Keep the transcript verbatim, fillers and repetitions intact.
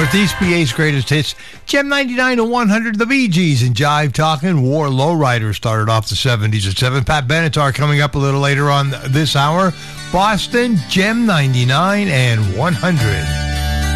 Northeast P A's greatest hits. Gem ninety-nine to one hundred, the Bee Gees and Jive Talking. War Lowrider started off the seventies at seven. Pat Benatar coming up a little later on this hour. Boston, Gem ninety-nine and one hundred.